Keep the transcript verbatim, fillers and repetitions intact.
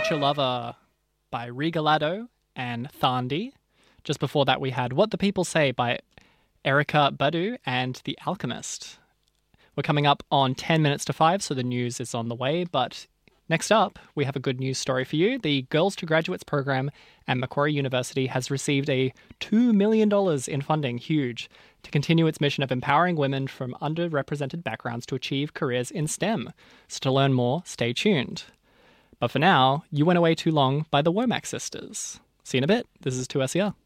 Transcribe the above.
Future Lover by Regalado and Thandi. Just before that, we had What the People Say by Erica Badu and The Alchemist. We're coming up on ten minutes to five, so the news is on the way. But next up, we have a good news story for you. The Girls to Graduates program at Macquarie University has received a two million dollars in funding, huge, to continue its mission of empowering women from underrepresented backgrounds to achieve careers in STEM. So to learn more, stay tuned. But for now, You Went Away Too Long by the Womack Sisters. See you in a bit. This is two S E R.